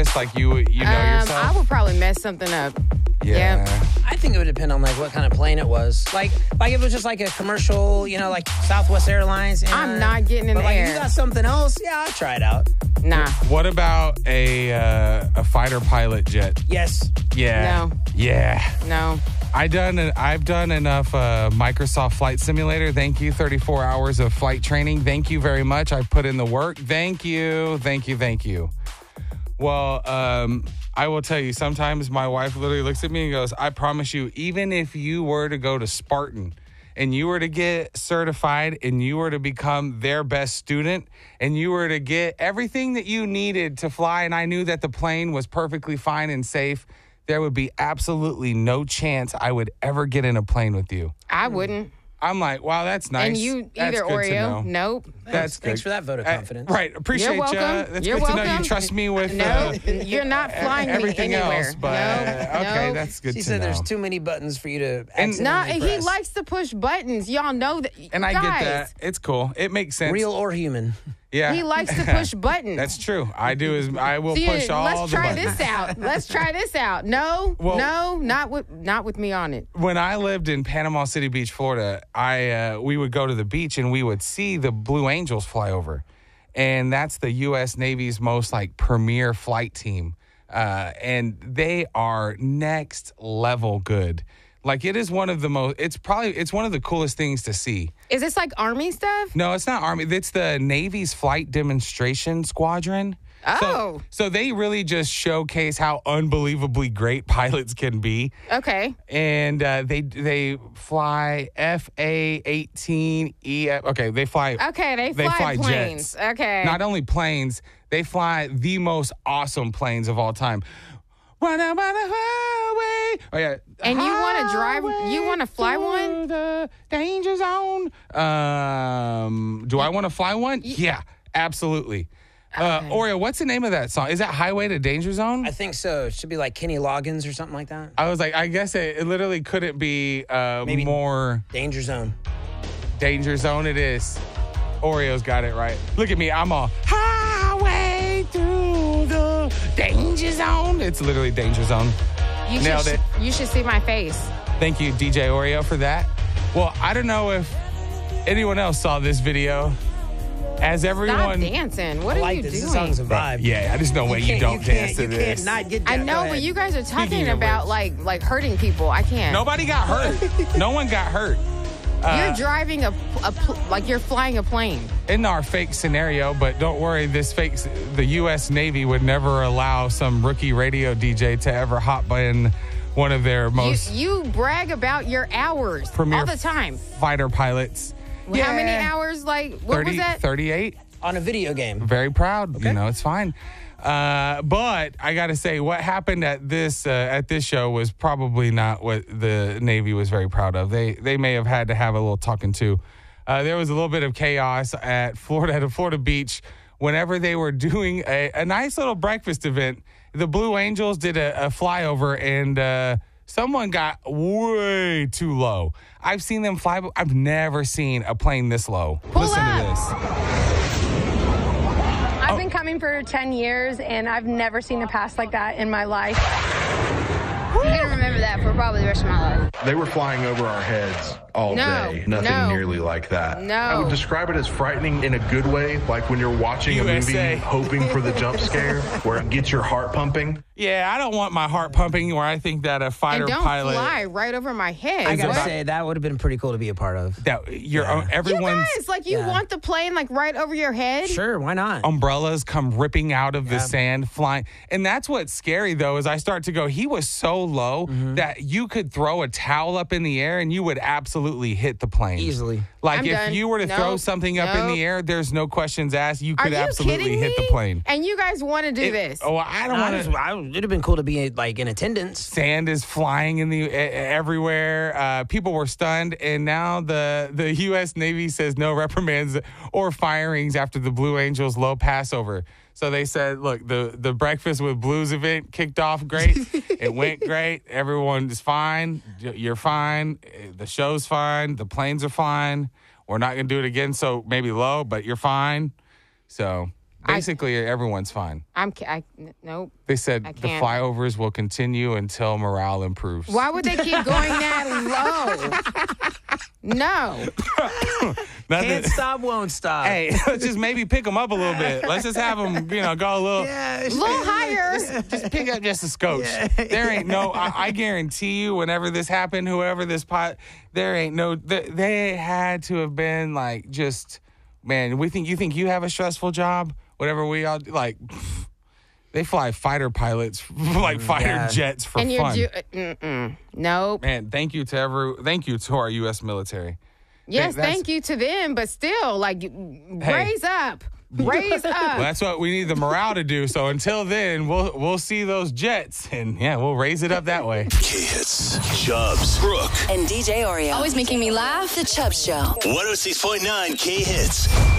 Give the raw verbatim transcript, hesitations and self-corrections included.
nervous? Like you, you know Um, yourself? I would probably mess something up. yeah. Yep. I think it would depend on like what kind of plane it was. Like, like if it was just like a commercial, you know, like Southwest Airlines. I'm eh. not getting in But the like, air. if you got something else, yeah, I'll try it out. Nah. What about a uh, a fighter pilot jet? Yes. Yeah. No. Yeah. No. I done. I've done enough uh, Microsoft Flight Simulator. Thank you. thirty-four hours of flight training. Thank you very much. I've put in the work. Thank you. Thank you. Thank you. Well, um, I will tell you, sometimes my wife literally looks at me and goes, I promise you, even if you were to go to Spartan and you were to get certified and you were to become their best student and you were to get everything that you needed to fly, and I knew that the plane was perfectly fine and safe, there would be absolutely no chance I would ever get in a plane with you. I wouldn't. I'm like, wow, that's nice. And you That's either good to know. Oreo. Nope. That's good. Thanks for that vote of Uh, confidence. right. Appreciate You're you. welcome. That's You're good to know welcome. you trust me with No, uh, you're not flying me everything anywhere. else. But no, uh, okay, no. that's good She to said know. there's too many buttons for you to And- accidentally Nah, he press. likes to push buttons. Y'all know that. and I guys, get that. It's cool. It makes sense. Real or human. Yeah. He likes to push buttons. That's true. I do is I will See, push all let's the try buttons. this out. Let's try this out. No, Well- no, not with not with me on it. When I lived in Panama City Beach, Florida, I uh, we would go to the beach and we would see the Blue Angels fly over, and that's the U S Navy's most like premier flight team, uh, and they are next level good. Like it is one of the most. It's probably it's one of the coolest things to see. Is this like Army stuff? No, it's not Army. It's the Navy's Flight Demonstration Squadron. Oh. So, so they really just showcase how unbelievably great pilots can be. Okay. And uh, they they fly F A eighteen E. Okay, they fly. Okay, they They fly, fly planes. jets. Okay. Not only planes, they fly the most awesome planes of all time. Run out by the highway. Oh yeah. And you wanna drive- Highway you wanna fly through one? The danger zone. Um, do I want to fly one? Yeah, absolutely. Uh, Okay. Oreo, what's the name of that song? Is that Highway to Danger Zone? I think so. It should be like Kenny Loggins or something like that. I was like, I guess it, it literally couldn't be uh, Maybe- more Danger Zone. Danger Zone. It is. Oreo's got it right. Look at me. I'm all highway through the danger zone. It's literally Danger Zone. you nailed should, it. You should see my face. Thank you, D J Oreo, for that. Well, I don't know if anyone else saw this video. As Stop everyone, dancing. What I are like you this. doing? This song's a vibe. yeah, there's no way you, can't- don't can't- dance to you this. can't not get I that. know, Go but ahead. you guys are talking Speaking of about which- like like hurting people. I can't. Nobody got hurt. No one got hurt. You're driving a, a pl- like you're flying a plane. In our fake scenario, but don't worry, this fake, the U S Navy would never allow some rookie radio D J to ever hop in one of their You, most you brag about your hours premier all the time. fighter pilots. How many Yeah. hours? Like what thirty, was that? thirty-eight. On a video game. Very proud. You know, it's fine. Uh, but I got to say, what happened at this uh, at this show was probably not what the Navy was very proud of. They they may have had to have a little talking to. Uh, there was a little bit of chaos at Florida at a Florida beach whenever they were doing a, a nice little breakfast event. The Blue Angels did a, a flyover and. Uh, Someone got way too low. I've seen them fly, but I've never seen a plane this low. Pull Listen up. to this. I've been coming for ten years, and I've never seen a pass like that in my life. I'm gonna remember that for probably the rest of my life. They were flying over our heads all No, day. Nothing no. nearly like that. No. I would describe it as frightening in a good way, like when you're watching U a S A. movie hoping for the jump scare where it gets your heart pumping. Yeah, I don't want my heart pumping where I think that a fighter And don't pilot fly right over my head. I gotta What? say, that would have been pretty cool to be a part of. that your Yeah. own, You everyone's guys, like you Yeah. want the plane like right over your head? Sure, why not? umbrellas come ripping out of the Yeah. sand flying. And that's what's scary though, is I start to go, he was so low Mm-hmm. that you could throw a towel up in the air and you would absolutely hit the plane. Easily. Like I'm if done. you were to Nope. throw something up in Nope. the air, there's no questions asked. You Are could you absolutely kidding hit me? the plane. And you guys want to do It- this? Oh, I don't I want just- to. I- it'd have been cool to be like in attendance. Sand is flying in the e- everywhere. Uh, people were stunned, and now the the U S Navy says no reprimands or firings after the Blue Angels low passover. So they said, look, the the breakfast with Blues event kicked off great. It went great. Everyone's fine. Y- You're fine. The show's fine. The planes are fine. We're not going to do it again. So maybe low, but you're fine. So Basically, everyone's fine. I'm. ca- I, n- nope. They said I the can't. flyovers will continue until morale improves. Why would they keep going that low? No. Nothing- Can't stop, won't stop. Hey, let's just maybe pick them up a little bit. Let's just have them, you know, go a little. Yeah, A little higher. Just pick up just a scotch. There ain't no. I, I guarantee you, whenever this happened, whoever this pot, there ain't no. They, they had to have been like just, man. We think you think you have a stressful job. Whatever we all like, they fly fighter pilots like fighter Yeah. jets for and you're fun. do- mm-mm. Nope. Man, thank you to every. Thank you to our U S military. Yes, that's- thank you to them, but still, like, raise up. Raise up. Well, that's what we need the morale to do. So until then, we'll we'll see those jets, and yeah, we'll raise it up that way. K-Hits, Chubbs, Brooke, And D J Oreo. Always making me laugh. The Chubb Show. one oh six point nine K-Hits.